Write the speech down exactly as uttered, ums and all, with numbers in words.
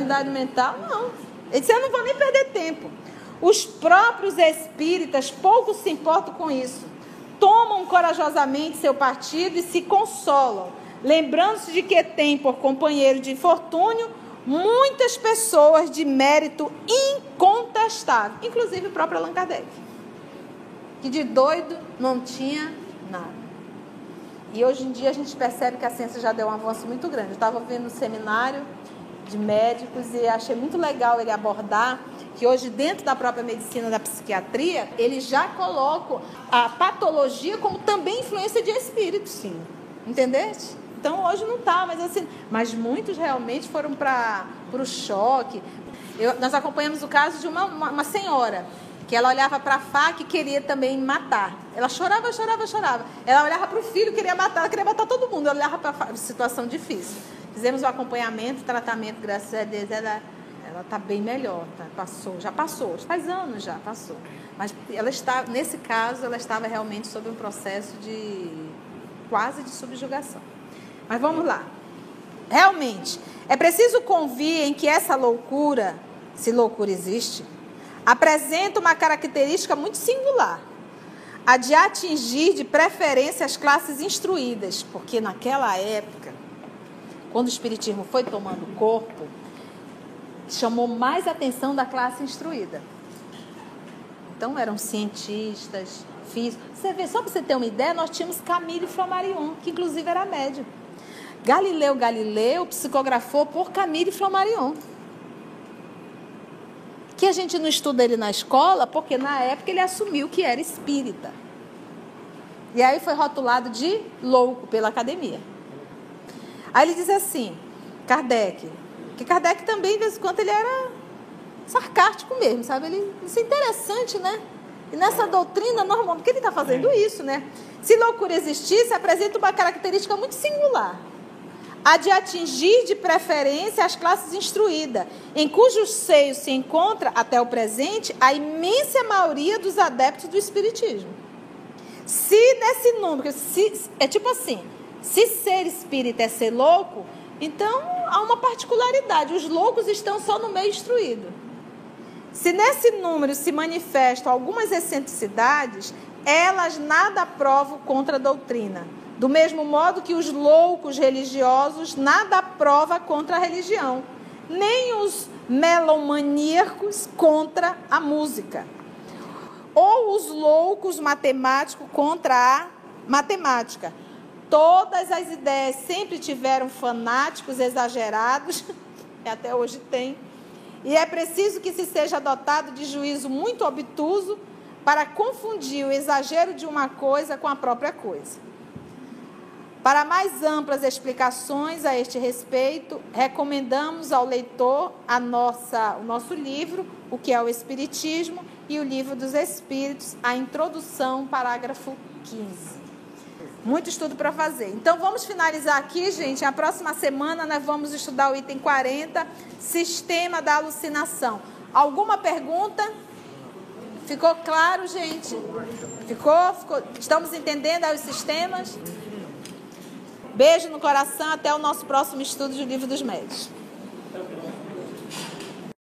sanidade mental, não. Ele disse, eu não vou nem perder tempo. Os próprios espíritas pouco se importam com isso. Tomam corajosamente seu partido e se consolam, lembrando-se de que tem por companheiro de infortúnio muitas pessoas de mérito incontestável, inclusive o próprio Allan Kardec, que de doido não tinha nada. E hoje em dia a gente percebe que a ciência já deu um avanço muito grande. Eu estava vendo um seminário de médicos e achei muito legal ele abordar que hoje dentro da própria medicina da psiquiatria, eles já colocam a patologia como também influência de espírito. Sim. Entendeste? Então hoje não está, mas assim, mas muitos realmente foram para o choque. Eu, nós acompanhamos o caso de uma, uma, uma senhora que ela olhava para a faca e queria também matar. Ela chorava, chorava, chorava. Ela olhava para o filho, queria matar, ela queria matar todo mundo. Ela olhava para a faca, situação difícil. Fizemos o acompanhamento, o tratamento, graças a Deus, ela ela está bem melhor, tá? Passou, já passou, faz anos já passou. Mas ela está, nesse caso, ela estava realmente sob um processo de quase de subjugação. Mas vamos lá. Realmente, é preciso convir em que essa loucura, se loucura existe, apresenta uma característica muito singular, a de atingir de preferência as classes instruídas, porque naquela época, quando o espiritismo foi tomando corpo, chamou mais a atenção da classe instruída. Então eram cientistas, físicos. Você vê, só para você ter uma ideia, nós tínhamos Camille Flammarion, que inclusive era médium. Galileu Galileu psicografou por Camille Flammarion. Que a gente não estuda ele na escola, porque na época ele assumiu que era espírita. E aí foi rotulado de louco pela academia. Aí ele diz assim, Kardec, que Kardec também, de vez em quando, ele era sarcástico mesmo, sabe? Ele, isso é interessante, né? E nessa doutrina normal, porque ele está fazendo isso, né? Se loucura existisse, apresenta uma característica muito singular, a de atingir de preferência as classes instruídas, em cujo seio se encontra, até o presente, a imensa maioria dos adeptos do espiritismo. Se nesse número, se, é tipo assim, se ser espírita é ser louco, então há uma particularidade, os loucos estão só no meio instruído. Se nesse número se manifestam algumas excentricidades, elas nada aprovam contra a doutrina. Do mesmo modo que os loucos religiosos nada aprovam contra a religião, nem os melomaníacos contra a música, ou os loucos matemáticos contra a matemática. Todas as ideias sempre tiveram fanáticos exagerados, que até hoje tem, e é preciso que se seja dotado de juízo muito obtuso para confundir o exagero de uma coisa com a própria coisa. Para mais amplas explicações a este respeito, recomendamos ao leitor a nossa, o nosso livro, O que é o Espiritismo, e o Livro dos Espíritos, a introdução, parágrafo quinze. Muito estudo para fazer. Então, vamos finalizar aqui, gente. A próxima semana nós vamos estudar o item quarenta, Sistema da Alucinação. Alguma pergunta? Ficou claro, gente? Ficou? Ficou? Estamos entendendo aí os sistemas? Beijo no coração. Até o nosso próximo estudo do Livro dos Médiuns.